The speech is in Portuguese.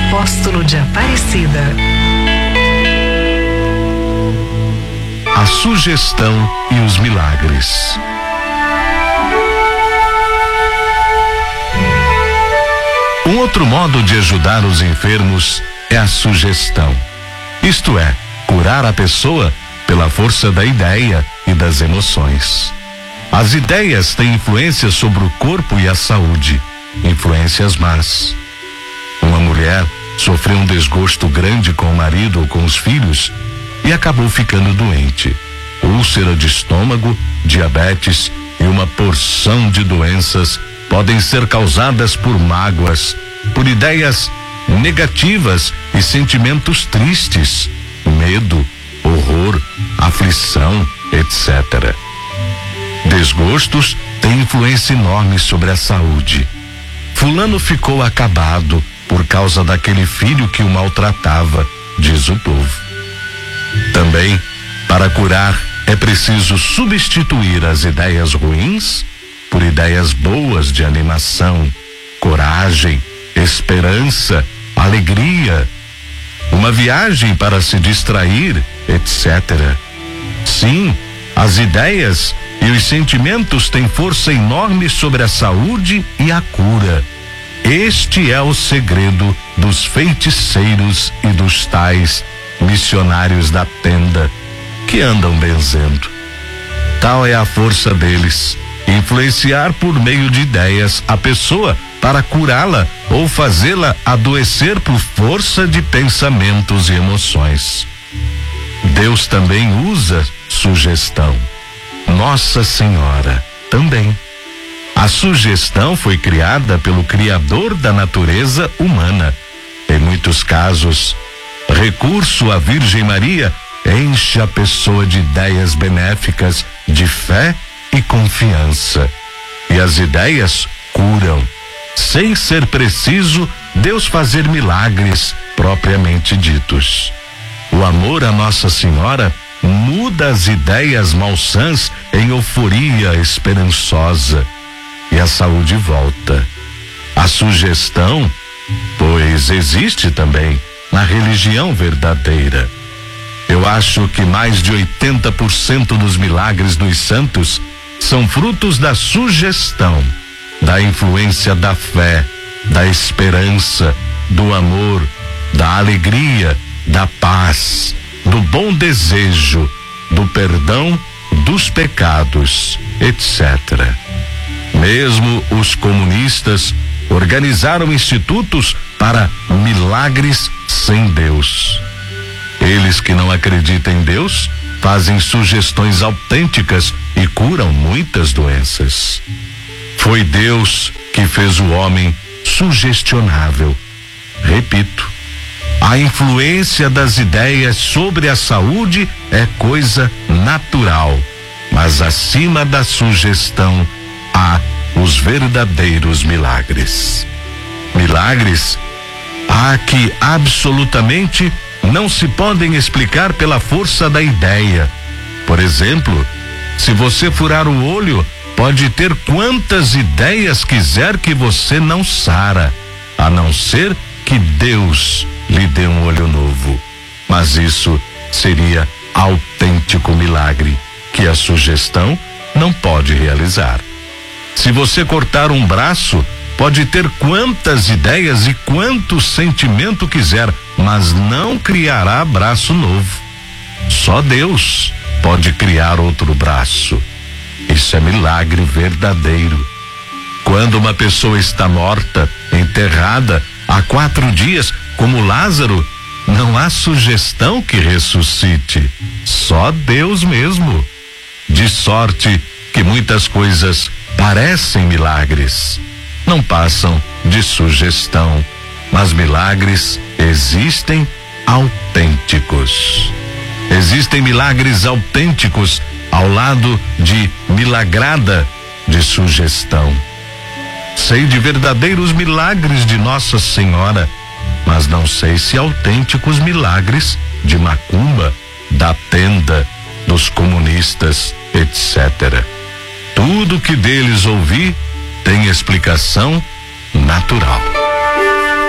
Apóstolo de Aparecida. A sugestão e os milagres. Um outro modo de ajudar os enfermos é a sugestão. Isto é, curar a pessoa pela força da ideia e das emoções. As ideias têm influência sobre o corpo e a saúde, influências más. Uma mulher sofreu um desgosto grande com o marido ou com os filhos e acabou ficando doente. Úlcera de estômago, diabetes e uma porção de doenças podem ser causadas por mágoas, por ideias negativas e sentimentos tristes, medo, horror, aflição, etc. Desgostos têm influência enorme sobre a saúde. Fulano ficou acabado por causa daquele filho que o maltratava, diz o povo. Também, para curar, é preciso substituir as ideias ruins por ideias boas de animação, coragem, esperança, alegria, uma viagem para se distrair, etc. Sim, as ideias e os sentimentos têm força enorme sobre a saúde e a cura. Este é o segredo dos feiticeiros e dos tais missionários da tenda que andam benzendo. Tal é a força deles, influenciar por meio de ideias a pessoa para curá-la ou fazê-la adoecer por força de pensamentos e emoções. Deus também usa sugestão. Nossa Senhora também. A sugestão foi criada pelo Criador da natureza humana. Em muitos casos, recurso à Virgem Maria enche a pessoa de ideias benéficas, de fé e confiança. E as ideias curam, sem ser preciso Deus fazer milagres propriamente ditos. O amor a Nossa Senhora muda as ideias malsãs em euforia esperançosa e a saúde volta. A sugestão, pois existe também na religião verdadeira. Eu acho que mais de 80% dos milagres dos santos são frutos da sugestão, da influência da fé, da esperança, do amor, da alegria, da paz, do bom desejo, do perdão dos pecados, etc. Mesmo os comunistas organizaram institutos para milagres sem Deus. Eles que não acreditam em Deus fazem sugestões autênticas e curam muitas doenças. Foi Deus que fez o homem sugestionável. Repito, a influência das ideias sobre a saúde é coisa natural, mas acima da sugestão há os verdadeiros milagres. Milagres há que absolutamente não se podem explicar pela força da ideia. Por exemplo, se você furar o olho, pode ter quantas ideias quiser que você não sara, a não ser que Deus lhe dê um olho novo. Mas isso seria autêntico milagre que a sugestão não pode realizar. Se você cortar um braço, pode ter quantas ideias e quanto sentimento quiser, mas não criará braço novo. Só Deus pode criar outro braço. Isso é milagre verdadeiro. Quando uma pessoa está morta, enterrada há 4 dias, como Lázaro, não há sugestão que ressuscite. Só Deus mesmo. De sorte que muitas coisas parecem milagres, não passam de sugestão, mas milagres existem autênticos. Existem milagres autênticos ao lado de milagrada de sugestão. Sei de verdadeiros milagres de Nossa Senhora, mas não sei se autênticos milagres de macumba, da tenda, dos comunistas, etc. Tudo que deles ouvi tem explicação natural.